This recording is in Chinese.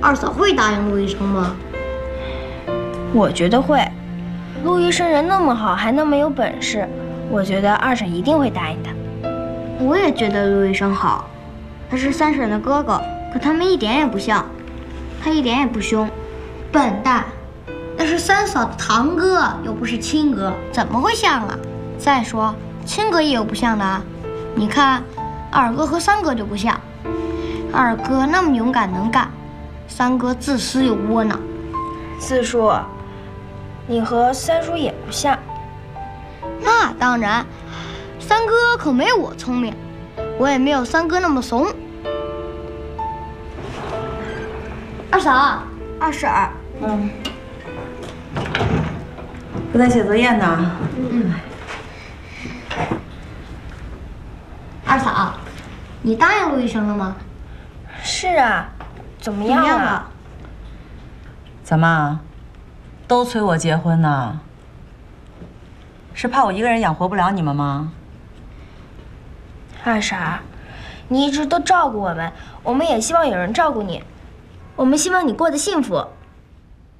二嫂会答应陆医生吗？ 我觉得会。陆医生人那么好，还那么有本事，我觉得二婶一定会答应的。 我也觉得陆医生好，他是三婶的哥哥，可他们一点也不像，他一点也不凶。笨蛋，那是三嫂的堂哥，又不是亲哥，怎么会像啊？再说亲哥也有不像的啊，你看二哥和三哥就不像，二哥那么勇敢能干，三哥自私又窝囊。 四叔，你和三叔也不像。 那当然，三哥可没我聪明，我也没有三哥那么怂。二嫂，二婶儿， 不在写作业呢。 二嫂，你答应陆医生了吗？ 是啊，怎么样啊？ 怎么，都催我结婚呢？是怕我一个人养活不了你们吗？ 二婶儿，你一直都照顾我们，我们也希望有人照顾你，我们希望你过得幸福。